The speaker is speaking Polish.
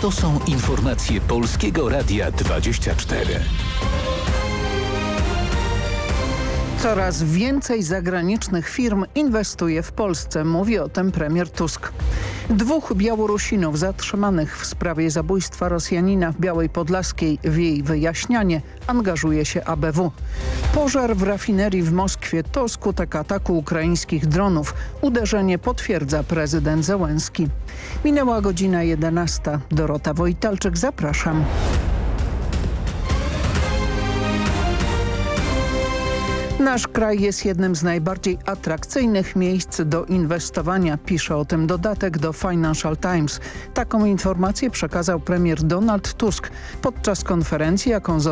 To są informacje Polskiego Radia 24. Coraz więcej zagranicznych firm inwestuje w Polsce. Mówi o tym premier Tusk. 2 Białorusinów zatrzymanych w sprawie zabójstwa Rosjanina w Białej Podlaskiej. W jej wyjaśnianie angażuje się ABW. Pożar w rafinerii w Moskwie to skutek ataku ukraińskich dronów. Uderzenie potwierdza prezydent Zełenski. Minęła godzina 11. Dorota Wojtalczyk, zapraszam. Nasz kraj jest jednym z najbardziej atrakcyjnych miejsc do inwestowania, pisze o tym dodatek do Financial Times. Taką informację przekazał premier Donald Tusk podczas konferencji, jaką